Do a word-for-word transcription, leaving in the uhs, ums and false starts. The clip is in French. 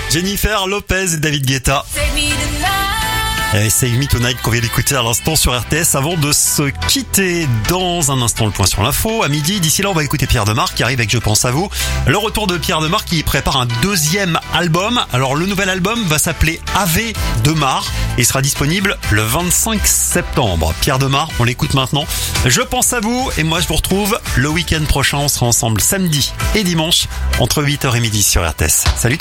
Jennifer Lopez et David Guetta. Et c'est Me Tonight qu'on vient d'écouter à l'instant sur R T S avant de se quitter. Dans un instant, le point sur l'info. À midi, d'ici là, on va écouter Pierre Demar qui arrive avec Je pense à vous. Le retour de Pierre Demar qui prépare un deuxième album. Alors, le nouvel album va s'appeler Ave Demar et sera disponible le vingt-cinq septembre. Pierre Demar, on l'écoute maintenant. Je pense à vous et moi, je vous retrouve le week-end prochain. On sera ensemble samedi et dimanche entre huit heures et midi sur R T S. Salut.